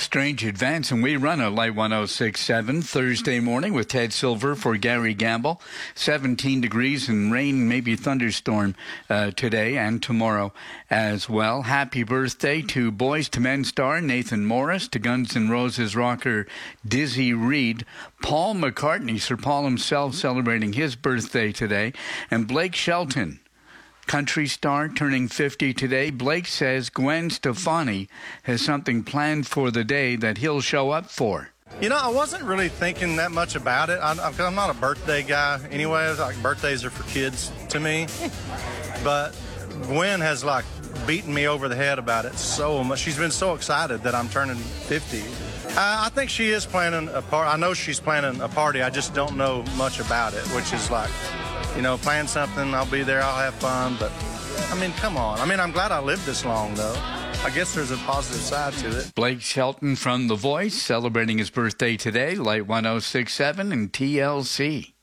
Strange Advance, and we run a Light 106.7 Thursday morning with Ted Silver for Gary Gamble. 17 degrees and rain, maybe thunderstorm today and tomorrow as well. Happy birthday to Boys to Men star Nathan Morris, to Guns N' Roses rocker Dizzy Reed, Paul McCartney, Sir Paul himself, celebrating his birthday today, and Blake Shelton, country star, turning 50 today. Blake says Gwen Stefani has something planned for the day that he'll show up for. You know, I wasn't really thinking that much about it. I'm not a birthday guy anyway. Like, birthdays are for kids to me. But Gwen has, beaten me over the head about it so much. She's been so excited that I'm turning 50. I think she is planning a party. I know she's planning a party. I just don't know much about it, which is plan something, I'll be there, I'll have fun. But, come on. I'm glad I lived this long, though. I guess there's a positive side to it. Blake Shelton from The Voice celebrating his birthday today, Light 106.7 and TLC.